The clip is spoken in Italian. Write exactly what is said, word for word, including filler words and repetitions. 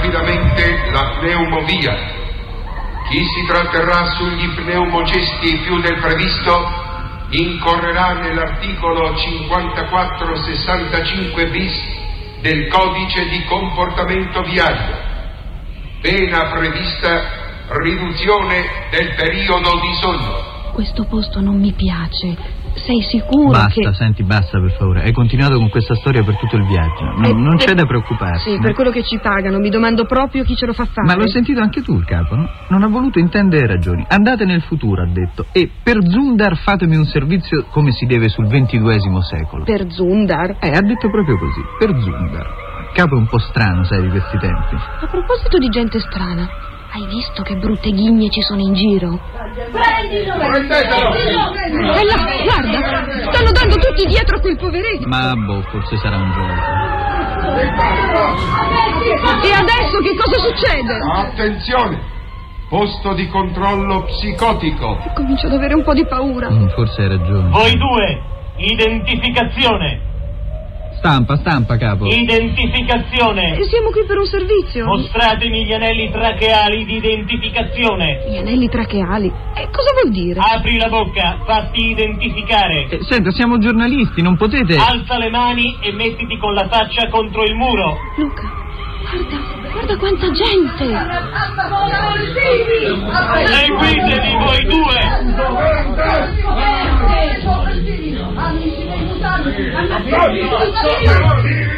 rapidamente la pneumovia. Chi si tratterrà sugli pneumogesti più del previsto incorrerà nell'articolo cinquantaquattro sessantacinque bis del codice di comportamento viario. Pena prevista riduzione del periodo di sonno. Questo posto non mi piace. Sei sicuro basta, che... Basta, senti, basta per favore. Hai continuato con questa storia per tutto il viaggio. Non, eh, non per... c'è da preoccuparsi. Sì, no? Per quello che ci pagano. Mi domando proprio chi ce lo fa fare. Ma l'ho sentito anche tu il capo, no? Non ha voluto intendere ragioni. Andate nel futuro, ha detto. E per Zundar fatemi un servizio come si deve sul ventiduesimo secolo. Per Zundar? Eh, ha detto proprio così. Per Zundar. Il capo è un po' strano, sai, di questi tempi. A proposito di gente strana, hai visto che brutte ghigne ci sono in giro? Prendilo! Prendetelo! E là, guarda, stanno dando tutti dietro a quel poveretto. Ma boh, forse sarà un gioco. E adesso che cosa succede? Attenzione! Posto di controllo psicotico. Comincio ad avere un po' di paura. Mm, forse hai ragione. Voi due, identificazione. Stampa, stampa, capo. Identificazione. E siamo qui per un servizio. Mostratemi gli anelli tracheali di identificazione. Gli anelli tracheali? E cosa vuol dire? Apri la bocca, fatti identificare. Eh, senta, siamo giornalisti, non potete... Alza le mani e mettiti con la faccia contro il muro. Luca, guarda, guarda quanta gente. Seguitevi voi due.